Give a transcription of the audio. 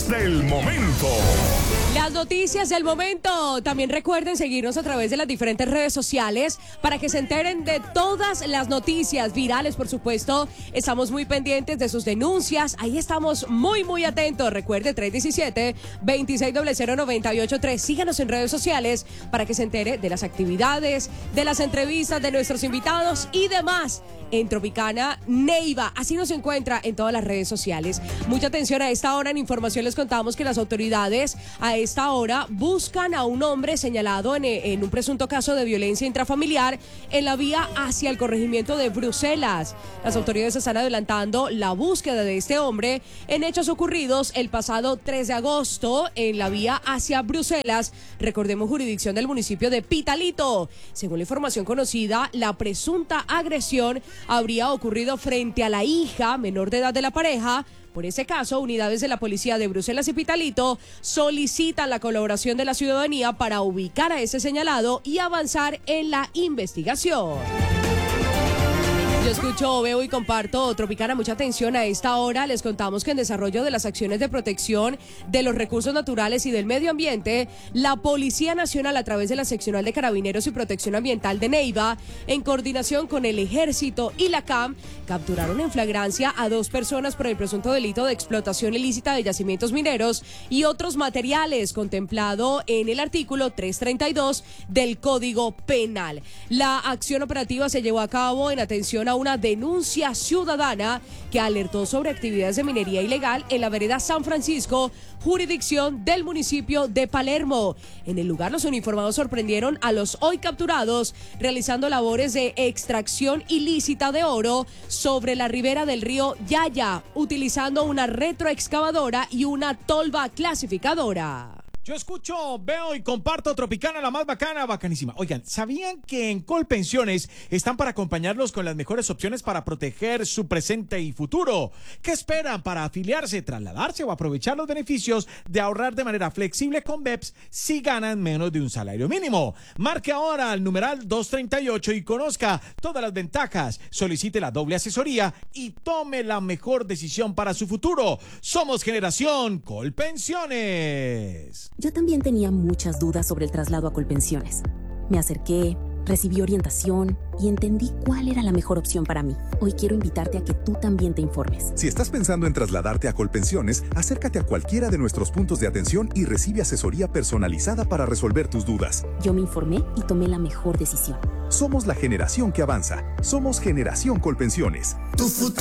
noticias del momento. Las noticias del momento. También recuerden seguirnos a través de las diferentes redes sociales para que se enteren de todas las noticias virales, por supuesto. Estamos muy pendientes de sus denuncias. Ahí estamos muy atentos. Recuerde 317-2600-983. Síganos en redes sociales para que se entere de las actividades, de las entrevistas de nuestros invitados y demás en Tropicana Neiva. Así nos encuentra en todas las redes sociales. Mucha atención a esta hora. En información les contamos que las autoridades a esta hora buscan a un hombre señalado en un presunto caso de violencia intrafamiliar en la vía hacia el corregimiento de Bruselas. Las autoridades están adelantando la búsqueda de este hombre en hechos ocurridos el pasado 3 de agosto en la vía hacia Bruselas. Recordemos, jurisdicción del municipio de Pitalito. Según la información conocida, la presunta agresión habría ocurrido frente a la hija menor de edad de la pareja. Por ese caso, unidades de la policía de Bruselas y Pitalito solicitan la colaboración de la ciudadanía para ubicar a ese señalado y avanzar en la investigación. Yo escucho, veo y comparto Tropicana. Mucha atención a esta hora. Les contamos que en desarrollo de las acciones de protección de los recursos naturales y del medio ambiente, la Policía Nacional, a través de la Seccional de Carabineros y Protección Ambiental de Neiva, en coordinación con el Ejército y la CAM, capturaron en flagrancia a 2 personas por el presunto delito de explotación ilícita de yacimientos mineros y otros materiales contemplado en el artículo 332 del Código Penal. La acción operativa se llevó a cabo en atención a una denuncia ciudadana que alertó sobre actividades de minería ilegal en la vereda San Francisco, jurisdicción del municipio de Palermo. En el lugar, los uniformados sorprendieron a los hoy capturados realizando labores de extracción ilícita de oro sobre la ribera del río Yaya, utilizando una retroexcavadora y una tolva clasificadora. Yo escucho, veo y comparto Tropicana, la más bacana, bacanísima. Oigan, ¿sabían que en Colpensiones están para acompañarlos con las mejores opciones para proteger su presente y futuro? ¿Qué esperan para afiliarse, trasladarse o aprovechar los beneficios de ahorrar de manera flexible con BEPS si ganan menos de un salario mínimo? Marque ahora al numeral 238 y conozca todas las ventajas. Solicite la doble asesoría y tome la mejor decisión para su futuro. Somos Generación Colpensiones. Yo también tenía muchas dudas sobre el traslado a Colpensiones. Me acerqué, recibí orientación y entendí cuál era la mejor opción para mí. Hoy quiero invitarte a que tú también te informes. Si estás pensando en trasladarte a Colpensiones, acércate a cualquiera de nuestros puntos de atención y recibe asesoría personalizada para resolver tus dudas. Yo me informé y tomé la mejor decisión. Somos la generación que avanza. Somos Generación Colpensiones. Tu futuro